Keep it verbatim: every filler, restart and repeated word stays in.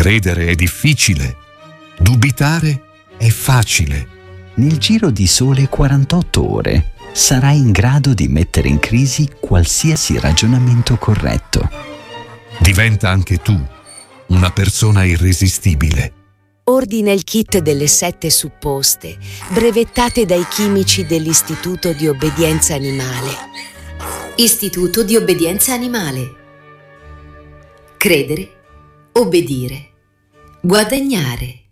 Credere è difficile, dubitare è facile. Nel giro di sole quarantotto ore sarai in grado di mettere in crisi qualsiasi ragionamento corretto. Diventa anche tu una persona irresistibile. Ordina il kit delle sette supposte, brevettate dai chimici dell'Istituto di Obbedienza Animale. Istituto di Obbedienza Animale. Credere, obbedire, guadagnare.